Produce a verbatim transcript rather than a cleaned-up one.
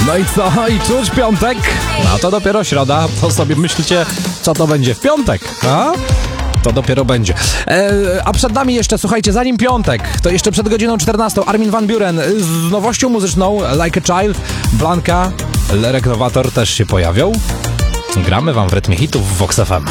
No i co? I czuć piątek? No to dopiero środa. To sobie myślicie, co to będzie w piątek, a? To dopiero będzie. E, a przed nami jeszcze, słuchajcie, zanim piątek, to jeszcze przed godziną czternastą Armin van Buuren z nowością muzyczną Like a Child, Blanka, Lerek Nowator też się pojawią. Gramy wam w rytmie hitów w Vox F M.